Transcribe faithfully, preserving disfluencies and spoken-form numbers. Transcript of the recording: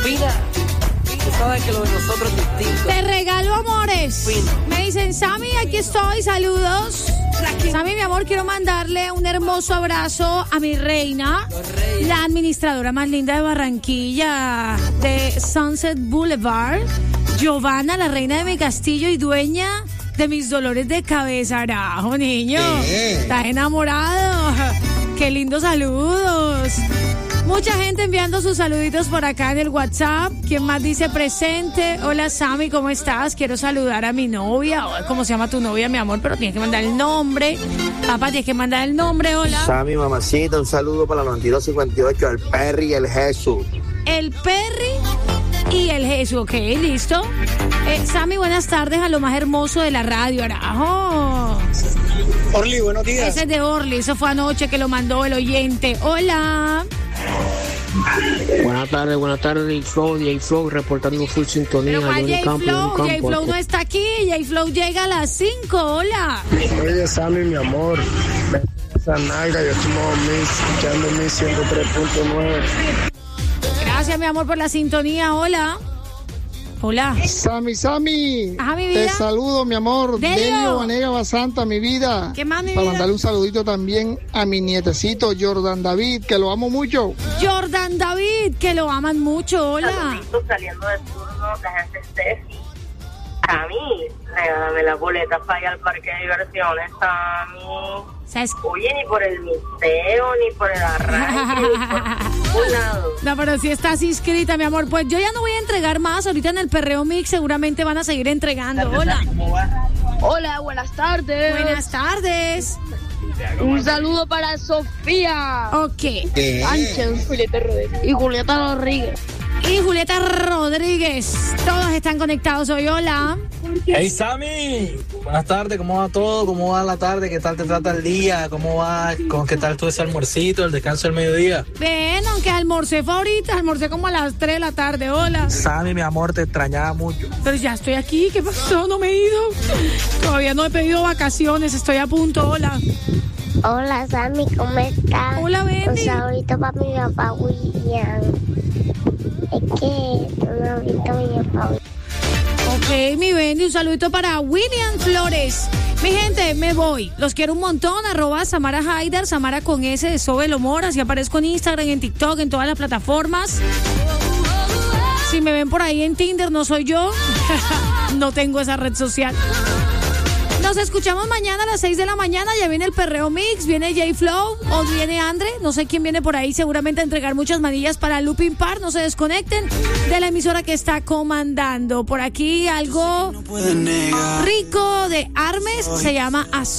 Pina, tú sabes que lo de nosotros es distinto. Te regalo amores. Pina. Me dicen, Sammy, aquí estoy, saludos. Sammy, mi amor, quiero mandarle un hermoso abrazo a mi reina, la administradora más linda de Barranquilla, de Sunset Boulevard, Giovanna, la reina de mi castillo y dueña de mis dolores de cabeza. Arajo, niño. Eh. Estás enamorado. Qué lindos saludos. Mucha gente enviando sus saluditos por acá en el WhatsApp. ¿Quién más dice presente? Hola, Sammy, ¿cómo estás? Quiero saludar a mi novia. ¿Cómo se llama tu novia, mi amor? Pero tienes que mandar el nombre. Papá, tienes que mandar el nombre. Hola. Sammy, mamacita, un saludo para la noventa y dos cincuenta y ocho, el Perry y el Jesús. El Perry y el Jesús. Ok, listo. Eh, Sammy, buenas tardes a lo más hermoso de la radio, Arajo. Orly, buenos días. Ese es de Orly. Eso fue anoche que lo mandó el oyente. Hola. Buenas tardes, buenas tardes, J-Flow, J-Flow, reportando full sintonía. Pero ¿cuál J-Flow? J-Flow no está aquí, J-Flow llega a las cinco, hola. Oye, Sammy, mi amor, me esa nalga, yo estoy escuchando mi ciento tres punto nueve. Gracias, mi amor, por la sintonía, hola. Hola. Sammy, Sammy, Ajá, mi te vida. saludo, mi amor, Delio. Delio Vanega Basanta, mi vida. ¿Qué más, mi Para vida? mandarle un saludito también a mi nietecito Jordan David, que lo amo mucho. Jordan David, que lo aman mucho, hola. Saluditos saliendo de turno, la gente Steffi. A mí, regálame las boletas para ir al parque de diversiones, a mí. ¿Sabes? Oye, ni por el misteo, ni por el arranque, ni por ningún lado. No, pero si estás inscrita, mi amor. Pues yo ya no voy a entregar más. Ahorita en el Perreo Mix seguramente van a seguir entregando. Hola. Hola, buenas tardes. Buenas tardes. Un saludo para Sofía Ok. Sánchez, Julieta Rodríguez y Julieta Rodríguez. Y Julieta Rodríguez. Todos están conectados hoy. Hola. Hey, Sammy. Buenas tardes. ¿Cómo va todo? ¿Cómo va la tarde? ¿Qué tal te trata el día? ¿Cómo va? ¿Con qué tal tú ese almuercito, el descanso del mediodía? Ven, aunque almorcé fue ahorita. Almorcé como a las tres de la tarde. Hola. Sammy, mi amor, te extrañaba mucho. Pero ya estoy aquí. ¿Qué pasó? No me he ido. Todavía no he pedido vacaciones. Estoy a punto. Hola. Hola, Sammy, ¿cómo estás? Hola, Bendy. Un saludito para mi papá William. Es que tú no has visto a mi papá William. Ok, mi Bendy, un saludito para William Flores. Mi gente, me voy. Los quiero un montón. Arroba Samara Haidar, Samara con S de Sobelo Mora. Así aparezco en Instagram, en TikTok, en todas las plataformas. Si me ven por ahí en Tinder, no soy yo. No tengo esa red social. Nos escuchamos mañana a las seis de la mañana. Ya viene el Perreo Mix, viene J-Flow o viene Andre. No sé quién viene por ahí, seguramente a entregar muchas manillas para Looping Park. No se desconecten de la emisora que está comandando. Por aquí algo rico de Armes, se llama Azul.